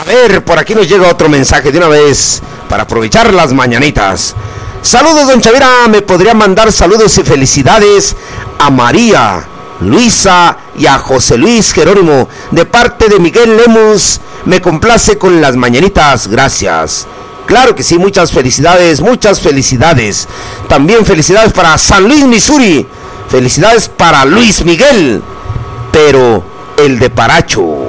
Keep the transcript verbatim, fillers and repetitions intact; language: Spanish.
ver, por aquí nos llega otro mensaje de una vez para aprovechar las mañanitas. Saludos, don Chavira, me podría mandar saludos y felicidades a María, Luisa y a José Luis Jerónimo, de parte de Miguel Lemus. Me complace con las mañanitas, gracias. Claro que sí, muchas felicidades, muchas felicidades. También felicidades para San Luis, Missouri. Felicidades para Luis Miguel, pero el de Paracho.